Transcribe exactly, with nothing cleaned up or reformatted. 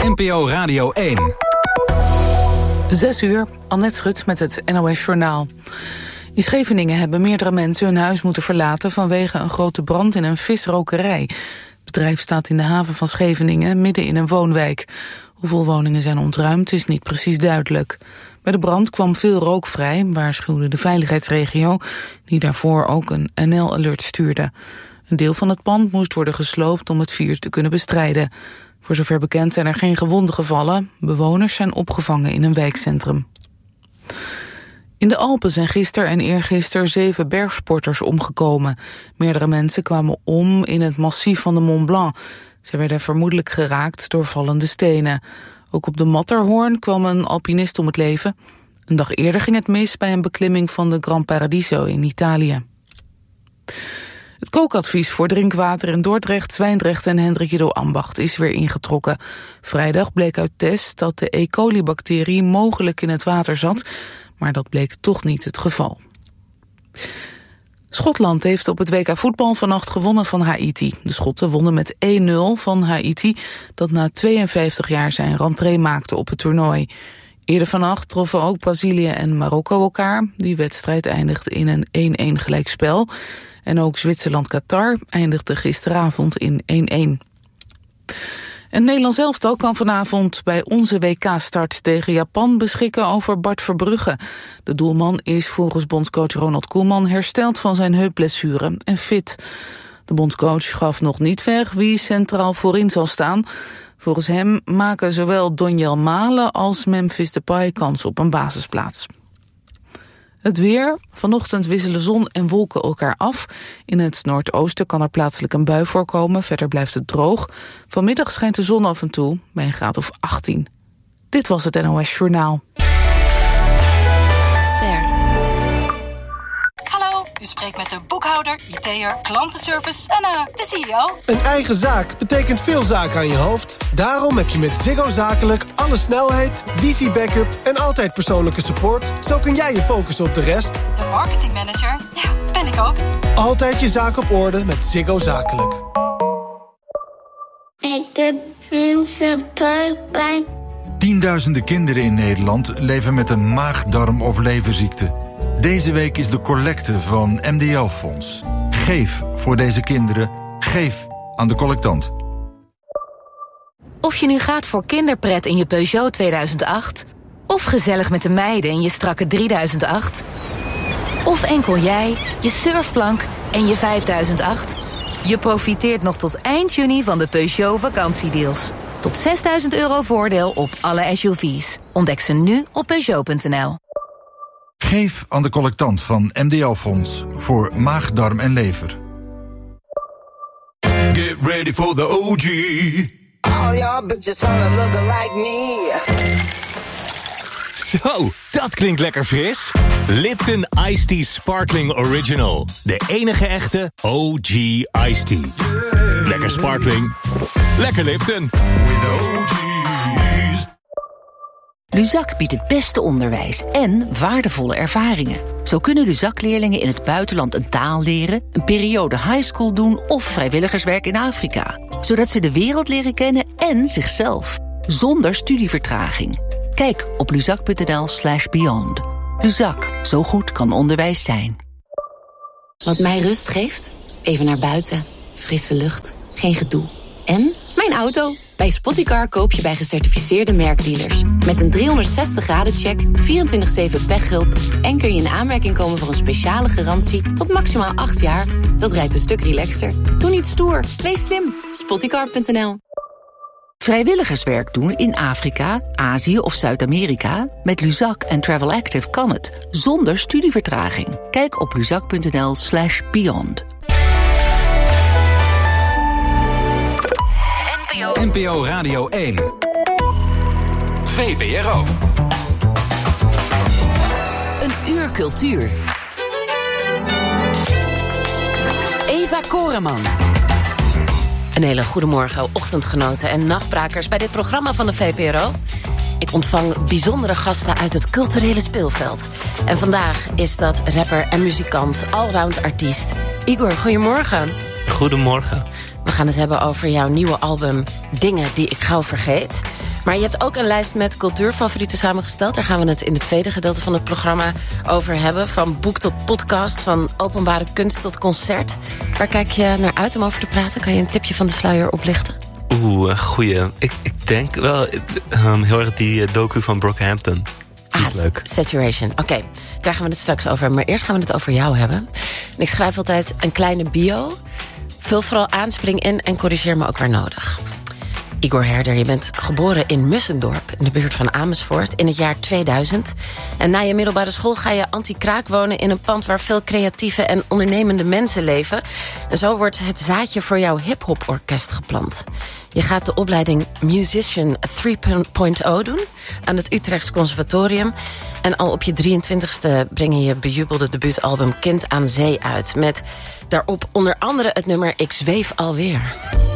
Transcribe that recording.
N P O Radio één. Zes uur, Annette Schut met het N O S Journaal. In Scheveningen hebben meerdere mensen hun huis moeten verlaten vanwege een grote brand in een visrokerij. Het bedrijf staat in de haven van Scheveningen, midden in een woonwijk. Hoeveel woningen zijn ontruimd is niet precies duidelijk. Bij de brand kwam veel rook vrij, waarschuwde de veiligheidsregio, die daarvoor ook een N L-alert stuurde. Een deel van het pand moest worden gesloopt om het vuur te kunnen bestrijden. Voor zover bekend zijn er geen gewonden gevallen. Bewoners zijn opgevangen in een wijkcentrum. In de Alpen zijn gisteren en eergisteren zeven bergsporters omgekomen. Meerdere mensen kwamen om in het massief van de Mont Blanc. Ze werden vermoedelijk geraakt door vallende stenen. Ook op de Matterhorn kwam een alpinist om het leven. Een dag eerder ging het mis bij een beklimming van de Gran Paradiso in Italië. Het kookadvies voor drinkwater in Dordrecht, Zwijndrecht en Hendrik Ido Ambacht is weer ingetrokken. Vrijdag bleek uit test dat de E. coli-bacterie mogelijk in het water zat, maar dat bleek toch niet het geval. Schotland heeft op het W K voetbal vannacht gewonnen van Haiti. De Schotten wonnen met één nul van Haiti, dat na tweeënvijftig jaar zijn rentree maakte op het toernooi. Eerder vannacht troffen ook Brazilië en Marokko elkaar. Die wedstrijd eindigde in een één-één gelijkspel. En ook Zwitserland-Qatar eindigde gisteravond in één-één. Het Nederlands elftal kan vanavond bij onze W K-start tegen Japan beschikken over Bart Verbrugge. De doelman is volgens bondscoach Ronald Koeman hersteld van zijn heupblessure en fit. De bondscoach gaf nog niet weg wie centraal voorin zal staan. Volgens hem maken zowel Donjel Malen als Memphis Depay kans op een basisplaats. Het weer. Vanochtend wisselen zon en wolken elkaar af. In het noordoosten kan er plaatselijk een bui voorkomen. Verder blijft het droog. Vanmiddag schijnt de zon af en toe bij een graad of achttien. Dit was het N O S Journaal. Ster. Hallo, u spreekt met de boekhouder, I T'er, klantenservice en uh, de C E O. Een eigen zaak betekent veel zaken aan je hoofd. Daarom heb je met Ziggo Zakelijk alle snelheid, wifi-backup en altijd persoonlijke support. Zo kun jij je focussen op de rest. De marketingmanager, ja, ben ik ook. Altijd je zaak op orde met Ziggo Zakelijk. Ik heb een buikpijn. Tienduizenden kinderen in Nederland leven met een maag-darm- of leverziekte. Deze week is de collecte van M D L-fonds. Geef voor deze kinderen. Geef aan de collectant. Of je nu gaat voor kinderpret in je Peugeot tweeduizend acht... of gezellig met de meiden in je strakke drieduizend acht... of enkel jij, je surfplank en je vijfduizend acht... je profiteert nog tot eind juni van de Peugeot vakantiedeals. Tot zesduizend euro voordeel op alle S U V's. Ontdek ze nu op Peugeot punt n l. Geef aan de collectant van M D L-fonds voor maag, darm en lever. Get ready for the O G. All y'all bitches wanna look like me. Zo, dat klinkt lekker fris. Lipton Iced Tea Sparkling Original. De enige echte O G Iced Tea. Yeah. Lekker sparkling. Lekker Lipton. With the O G's. Luzak biedt het beste onderwijs en waardevolle ervaringen. Zo kunnen Luzak-leerlingen in het buitenland een taal leren, een periode highschool doen of vrijwilligerswerk in Afrika. Zodat ze de wereld leren kennen en zichzelf. Zonder studievertraging. Kijk op luzak punt n l slash beyond. Luzak, zo goed kan onderwijs zijn. Wat mij rust geeft? Even naar buiten. Frisse lucht. Geen gedoe. En mijn auto. Bij Spottycar koop je bij gecertificeerde merkdealers. Met een driehonderdzestig graden check, vierentwintig zeven pechhulp... en kun je in aanmerking komen voor een speciale garantie tot maximaal acht jaar. Dat rijdt een stuk relaxter. Doe niet stoer. Wees slim. Spottycar punt n l. Vrijwilligerswerk doen in Afrika, Azië of Zuid-Amerika? Met Luzak en Travel Active kan het. Zonder studievertraging. Kijk op luzak punt n l slash beyond. N P O Radio één. V P R O. Een uur cultuur. Eva Koreman. Een hele goede morgen, ochtendgenoten en nachtbrakers bij dit programma van de V P R O. Ik ontvang bijzondere gasten uit het culturele speelveld. En vandaag is dat rapper en muzikant, allround artiest Igor. Goedemorgen. Goedemorgen. We gaan het hebben over jouw nieuwe album Dingen die ik gauw vergeet. Maar je hebt ook een lijst met cultuurfavorieten samengesteld. Daar gaan we het in het tweede gedeelte van het programma over hebben. Van boek tot podcast, van openbare kunst tot concert. Waar kijk je naar uit om over te praten? Kan je een tipje van de sluier oplichten? Oeh, goeie. Ik, ik denk wel um, heel erg die uh, docu van Brockhampton. Ah, leuk. Saturation. Oké, okay, daar gaan we het straks over hebben. Maar eerst gaan we het over jou hebben. En ik schrijf altijd een kleine bio. Vul vooral aan, spring in en corrigeer me ook waar nodig. Igor Herder, je bent geboren in Mussendorp, in de buurt van Amersfoort, in het jaar tweeduizend. En na je middelbare school ga je anti-kraak wonen in een pand waar veel creatieve en ondernemende mensen leven. En zo wordt het zaadje voor jouw hip-hop-orkest geplant. Je gaat de opleiding Musician drie punt nul doen aan het Utrechts Conservatorium. En al op je drieëntwintigste breng je je bejubelde debuutalbum Kind aan Zee uit. Met daarop onder andere het nummer Ik zweef alweer.